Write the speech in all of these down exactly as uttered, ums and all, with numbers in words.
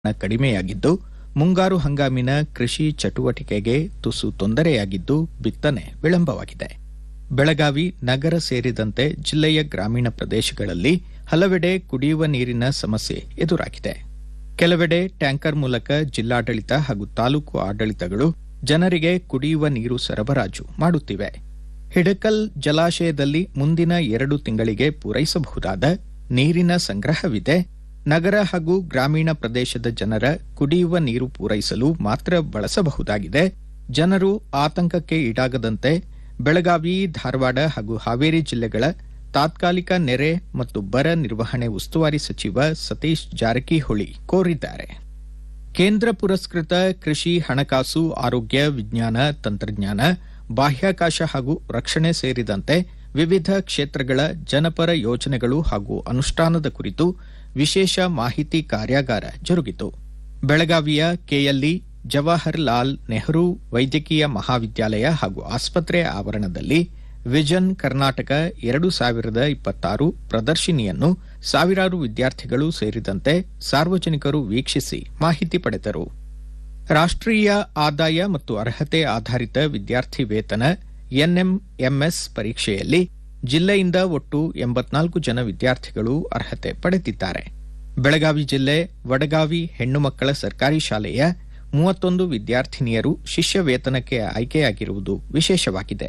ಕಡಿಮೆಯಾಗಿದ್ದು ಮುಂಗಾರು ಹಂಗಾಮಿನ ಕೃಷಿ ಚಟುವಟಿಕೆಗೆ ತುಸು ತೊಂದರೆಯಾಗಿದ್ದು ಬಿತ್ತನೆ ವಿಳಂಬವಾಗಿದೆ. ಬೆಳಗಾವಿ ನಗರ ಸೇರಿದಂತೆ ಜಿಲ್ಲೆಯ ಗ್ರಾಮೀಣ ಪ್ರದೇಶಗಳಲ್ಲಿ ಹಲವೆಡೆ ಕುಡಿಯುವ ನೀರಿನ ಸಮಸ್ಯೆ ಎದುರಾಗಿದೆ. ಕೆಲವೆಡೆ ಟ್ಯಾಂಕರ್ ಮೂಲಕ ಜಿಲ್ಲಾಡಳಿತ ಹಾಗೂ ತಾಲೂಕು ಆಡಳಿತಗಳು ಜನರಿಗೆ ಕುಡಿಯುವ ನೀರು ಸರಬರಾಜು ಮಾಡುತ್ತಿವೆ. ಹಿಡಕಲ್ ಜಲಾಶಯದಲ್ಲಿ ಮುಂದಿನ ಎರಡು ತಿಂಗಳಿಗೆ ಪೂರೈಸಬಹುದಾದ ನೀರಿನ ಸಂಗ್ರಹವಿದೆ. ನಗರ ಹಾಗೂ ಗ್ರಾಮೀಣ ಪ್ರದೇಶದ ಜನರ ಕುಡಿಯುವ ನೀರು ಪೂರೈಸಲು ಮಾತ್ರ ಬಳಸಬಹುದಾಗಿದೆ. ಜನರು ಆತಂಕಕ್ಕೆ ಈಡಾಗದಂತೆ ಬೆಳಗಾವಿ, ಧಾರವಾಡ ಹಾಗೂ ಹಾವೇರಿ ಜಿಲ್ಲೆಗಳ ತಾತ್ಕಾಲಿಕ ನೆರೆ ಮತ್ತು ಬರ ನಿರ್ವಹಣೆ ಉಸ್ತುವಾರಿ ಸಚಿವ ಸತೀಶ್ ಜಾರಕಿಹೊಳಿ ಕೋರಿದ್ದಾರೆ. ಕೇಂದ್ರ ಪುರಸ್ಕೃತ ಕೃಷಿ, ಹಣಕಾಸು, ಆರೋಗ್ಯ, ವಿಜ್ಞಾನ, ತಂತ್ರಜ್ಞಾನ, ಬಾಹ್ಯಾಕಾಶ ಹಾಗೂ ರಕ್ಷಣೆ ಸೇರಿದಂತೆ ವಿವಿಧ ಕ್ಷೇತ್ರಗಳ ಜನಪರ ಯೋಜನೆಗಳು ಹಾಗೂ ಅನುಷ್ಠಾನದ ಕುರಿತು ವಿಶೇಷ ಮಾಹಿತಿ ಕಾರ್ಯಾಗಾರ ಜರುಗಿತು. ಬೆಳಗಾವಿಯ ಕೆಎಲ್ಇ ಜವಾಹರಲಾಲ್ ನೆಹರು ವೈದ್ಯಕೀಯ ಮಹಾವಿದ್ಯಾಲಯ ಹಾಗೂ ಆಸ್ಪತ್ರೆ ಆವರಣದಲ್ಲಿ ವಿಷನ್ ಕರ್ನಾಟಕ ಎರಡು ಸಾವಿರದ ಇಪ್ಪತ್ತಾರು ಪ್ರದರ್ಶಿನಿಯನ್ನು ಸಾವಿರಾರು ವಿದ್ಯಾರ್ಥಿಗಳು ಸೇರಿದಂತೆ ಸಾರ್ವಜನಿಕರು ವೀಕ್ಷಿಸಿ ಮಾಹಿತಿ ಪಡೆದರು. ರಾಷ್ಟ್ರೀಯ ಆದಾಯ ಮತ್ತು ಅರ್ಹತೆ ಆಧಾರಿತ ವಿದ್ಯಾರ್ಥಿ ವೇತನ ಎನ್ಎಂಎಂಎಸ್ ಪರೀಕ್ಷೆಯಲ್ಲಿ ಜಿಲ್ಲೆಯಿಂದ ಒಟ್ಟು ಎಂಬತ್ನಾಲ್ಕು ಜನ ವಿದ್ಯಾರ್ಥಿಗಳು ಅರ್ಹತೆ ಪಡೆದಿದ್ದಾರೆ. ಬೆಳಗಾವಿ ಜಿಲ್ಲೆ ವಡಗಾವಿ ಹೆಣ್ಣು ಮಕ್ಕಳ ಸರ್ಕಾರಿ ಶಾಲೆಯ ಮೂವತ್ತೊಂದು ವಿದ್ಯಾರ್ಥಿನಿಯರು ಶಿಷ್ಯ ವೇತನಕ್ಕೆ ಆಯ್ಕೆಯಾಗಿರುವುದು ವಿಶೇಷವಾಗಿದೆ.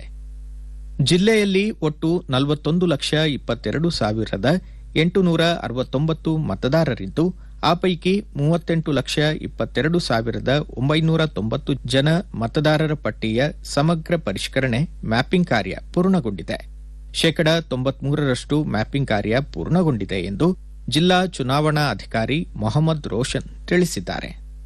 ಜಿಲ್ಲೆಯಲ್ಲಿ ಒಟ್ಟು ನಲವತ್ತೊಂದು ಲಕ್ಷ ಇಪ್ಪತ್ತೆರಡು ಸಾವಿರದ ಎಂಟುನೂರ ಅರವತ್ತೊಂಬತ್ತು ಮತದಾರರಿದ್ದು, ಆ ಪೈಕಿ ಮೂವತ್ತೆಂಟು ಲಕ್ಷ ಇಪ್ಪತ್ತೆರಡು ಸಾವಿರದ ಒಂಬೈನೂರ ತೊಂಬತ್ತು ಜನ ಮತದಾರರ ಪಟ್ಟಿಯ ಸಮಗ್ರ ಪರಿಷ್ಕರಣೆ ಮ್ಯಾಪಿಂಗ್ ಕಾರ್ಯ ಪೂರ್ಣಗೊಂಡಿದೆ. ಶೇಕಡ ತೊಂಬತ್ಮೂರರಷ್ಟು ಮ್ಯಾಪಿಂಗ್ ಕಾರ್ಯ ಪೂರ್ಣಗೊಂಡಿದೆ ಎಂದು ಜಿಲ್ಲಾ ಚುನಾವಣಾ ಅಧಿಕಾರಿ ಮೊಹಮ್ಮದ್ ರೋಷನ್ ತಿಳಿಸಿದ್ದಾರೆ.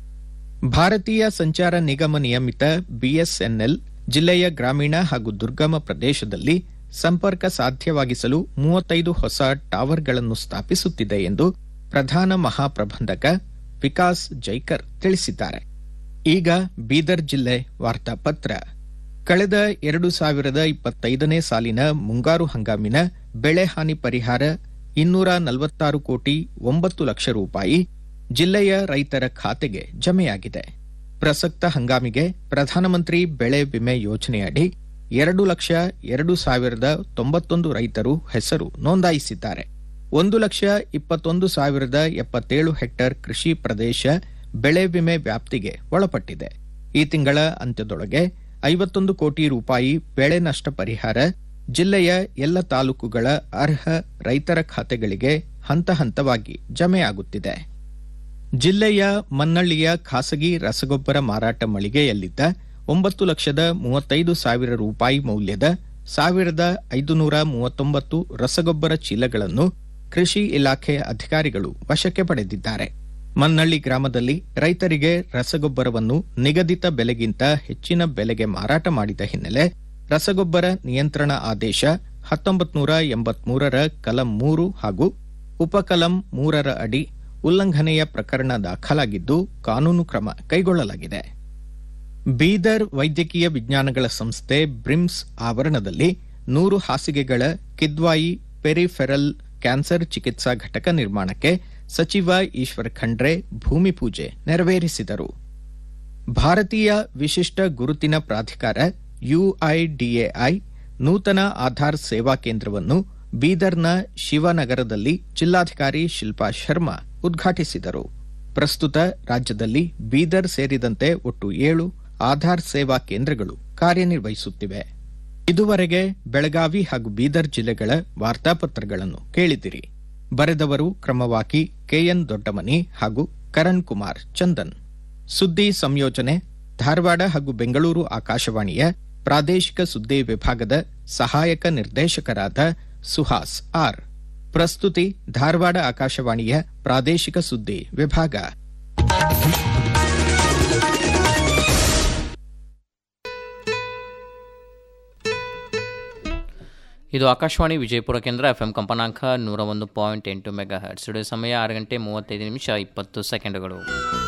ಭಾರತೀಯ ಸಂಚಾರ ನಿಗಮ ನಿಯಮಿತ ಬಿಎಸ್ಎನ್ಎಲ್ ಜಿಲ್ಲೆಯ ಗ್ರಾಮೀಣ ಹಾಗೂ ದುರ್ಗಮ ಪ್ರದೇಶದಲ್ಲಿ ಸಂಪರ್ಕ ಸಾಧ್ಯವಾಗಿಸಲು ಮೂವತ್ತೈದು ಹೊಸ ಟವರ್ಗಳನ್ನು ಸ್ಥಾಪಿಸುತ್ತಿದೆ ಎಂದು ಪ್ರಧಾನ ಮಹಾಪ್ರಬಂಧಕ ವಿಕಾಸ್ ಜೈಕರ್ ತಿಳಿಸಿದ್ದಾರೆ. ಈಗ ಬೀದರ್ ಜಿಲ್ಲೆ ವಾರ್ತಾಪತ್ರ. ಕಳೆದ ಎರಡು ಸಾವಿರದ ಇಪ್ಪತ್ತೈದನೇ ಸಾಲಿನ ಮುಂಗಾರು ಹಂಗಾಮಿನ ಬೆಳೆ ಹಾನಿ ಪರಿಹಾರ ಇನ್ನೂರ ನಲವತ್ತಾರು ಕೋಟಿ ಒಂಬತ್ತು ಲಕ್ಷ ರೂಪಾಯಿ ಜಿಲ್ಲೆಯ ರೈತರ ಖಾತೆಗೆ ಜಮೆಯಾಗಿದೆ. ಪ್ರಸಕ್ತ ಹಂಗಾಮಿಗೆ ಪ್ರಧಾನಮಂತ್ರಿ ಬೆಳೆ ವಿಮೆ ಯೋಜನೆಯಡಿ ಎರಡು ಲಕ್ಷ ಎರಡು ಸಾವಿರದ ತೊಂಬತ್ತೊಂದು ರೈತರು ಹೆಸರು ನೋಂದಾಯಿಸಿದ್ದಾರೆ. ಒಂದು ಲಕ್ಷ ಇಪ್ಪತ್ತೊಂದು ಸಾವಿರದ ಎಪ್ಪತ್ತೇಳು ಹೆಕ್ಟೇರ್ ಕೃಷಿ ಪ್ರದೇಶ ಬೆಳೆ ವಿಮೆ ವ್ಯಾಪ್ತಿಗೆ ಒಳಪಟ್ಟಿದೆ. ಈ ತಿಂಗಳ ಅಂತ್ಯದೊಳಗೆ ಐವತ್ತೊಂದು ಕೋಟಿ ರೂಪಾಯಿ ಬೆಳೆ ನಷ್ಟ ಪರಿಹಾರ ಜಿಲ್ಲೆಯ ಎಲ್ಲ ತಾಲೂಕುಗಳ ಅರ್ಹ ರೈತರ ಖಾತೆಗಳಿಗೆ ಹಂತ ಹಂತವಾಗಿ ಜಮೆಯಾಗುತ್ತಿದೆ. ಜಿಲ್ಲೆಯ ಮನ್ನಳ್ಳಿಯ ಖಾಸಗಿ ರಸಗೊಬ್ಬರ ಮಾರಾಟ ಮಳಿಗೆಯಲ್ಲಿದ್ದ ಒಂಬತ್ತು ಲಕ್ಷದ ಮೂವತ್ತೈದು ಸಾವಿರ ರೂಪಾಯಿ ಮೌಲ್ಯದ ಸಾವಿರದ ಐದುನೂರ ಮೂವತ್ತೊಂಬತ್ತು ರಸಗೊಬ್ಬರ ಚೀಲಗಳನ್ನು ಕೃಷಿ ಇಲಾಖೆ ಅಧಿಕಾರಿಗಳು ವಶಕ್ಕೆ ಪಡೆದಿದ್ದಾರೆ. ಮನ್ನಳ್ಳಿ ಗ್ರಾಮದಲ್ಲಿ ರೈತರಿಗೆ ರಸಗೊಬ್ಬರವನ್ನು ನಿಗದಿತ ಬೆಲೆಗಿಂತ ಹೆಚ್ಚಿನ ಬೆಲೆಗೆ ಮಾರಾಟ ಮಾಡಿದ ಹಿನ್ನೆಲೆ ರಸಗೊಬ್ಬರ ನಿಯಂತ್ರಣ ಆದೇಶ ಹತ್ತೊಂಬತ್ತು ನೂರ ಎಂಬತ್ಮೂರರ ಕಲಂ ಮೂರು ಹಾಗೂ ಉಪಕಲಂ ಮೂರರ ಅಡಿ ಉಲ್ಲಂಘನೆಯ ಪ್ರಕರಣ ದಾಖಲಾಗಿದ್ದು ಕಾನೂನು ಕ್ರಮ ಕೈಗೊಳ್ಳಲಾಗಿದೆ. ಬೀದರ್ ವೈದ್ಯಕೀಯ ವಿಜ್ಞಾನಗಳ ಸಂಸ್ಥೆ ಬ್ರಿಮ್ಸ್ ಆವರಣದಲ್ಲಿ ನೂರು ಹಾಸಿಗೆಗಳ ಕಿದ್ವಾಯಿ ಪೆರಿಫೆರಲ್ ಕ್ಯಾನ್ಸರ್ ಚಿಕಿತ್ಸಾ ಘಟಕ ನಿರ್ಮಾಣಕ್ಕೆ ಸಚಿವ ಈಶ್ವರ್ ಖಂಡ್ರೆ ಭೂಮಿ ಪೂಜೆ ನೆರವೇರಿಸಿದರು. ಭಾರತೀಯ ವಿಶಿಷ್ಟ ಗುರುತಿನ ಪ್ರಾಧಿಕಾರ ಯುಐಡಿಎಐ ನೂತನ ಆಧಾರ್ ಸೇವಾ ಕೇಂದ್ರವನ್ನು ಬೀದರ್ನ ಶಿವನಗರದಲ್ಲಿ ಜಿಲ್ಲಾಧಿಕಾರಿ ಶಿಲ್ಪಾ ಶರ್ಮಾ ಉದ್ಘಾಟಿಸಿದರು. ಪ್ರಸ್ತುತ ರಾಜ್ಯದಲ್ಲಿ ಬೀದರ್ ಸೇರಿದಂತೆ ಒಟ್ಟು ಏಳು ಆಧಾರ್ ಸೇವಾ ಕೇಂದ್ರಗಳು ಕಾರ್ಯನಿರ್ವಹಿಸುತ್ತಿವೆ. ಇದುವರೆಗೆ ಬೆಳಗಾವಿ ಹಾಗೂ ಬೀದರ್ ಜಿಲ್ಲೆಗಳ ವಾರ್ತಾಪತ್ರಗಳನ್ನು ಕೇಳಿದಿರಿ. ಬರೆದವರು ಕ್ರಮವಾಗಿ ಕೆಎನ್ ದೊಡ್ಡಮನಿ ಹಾಗೂ ಕರಣ್ ಕುಮಾರ್ ಚಂದನ್. ಸುದ್ದಿ ಸಂಯೋಜನೆ ಧಾರವಾಡ ಹಾಗೂ ಬೆಂಗಳೂರು ಆಕಾಶವಾಣಿಯ ಪ್ರಾದೇಶಿಕ ಸುದ್ದಿ ವಿಭಾಗದ ಸಹಾಯಕ ನಿರ್ದೇಶಕರಾದ ಸುಹಾಸ್ ಆರ್. ಪ್ರಸ್ತುತಿ ಧಾರವಾಡ ಆಕಾಶವಾಣಿಯ ಪ್ರಾದೇಶಿಕ ಸುದ್ದಿ ವಿಭಾಗ. ಇದು ಆಕಾಶವಾಣಿ ವಿಜಯಪುರ ಕೇಂದ್ರ ಎಫ್ಎಂ ಕಂಪನಾಂಕ ನೂರ ಒಂದು ಪಾಯಿಂಟ್ ಎಂಟು ಮೆಗಾ ಹರ್ಟ್ಸ್. ಸ್ಟುಡಿಯೋ ಸಮಯ ಆರು ಗಂಟೆ ಮೂವತ್ತೈದು ನಿಮಿಷ ಇಪ್ಪತ್ತು ಸೆಕೆಂಡುಗಳು.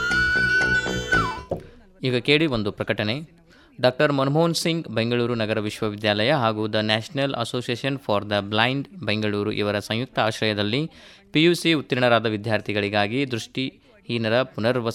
ಈಗ ಕೇಳಿ ಒಂದು ಪ್ರಕಟಣೆ. ಡಾಕ್ಟರ್ ಮನಮೋಹನ್ ಸಿಂಗ್ ಬೆಂಗಳೂರು ನಗರ ವಿಶ್ವವಿದ್ಯಾಲಯ ಹಾಗೂ the national association for the blind Bengaluru ಇವರ ಸಂಯುಕ್ತ ಆಶ್ರಯದಲ್ಲಿ ಪಿಯುಸಿ ಉತ್ತೀರ್ಣರಾದ ವಿದ್ಯಾರ್ಥಿಗಳಿಗಾಗಿ ದೃಷ್ಟಿಹೀನರ ಪುನರ್ವಸತಿ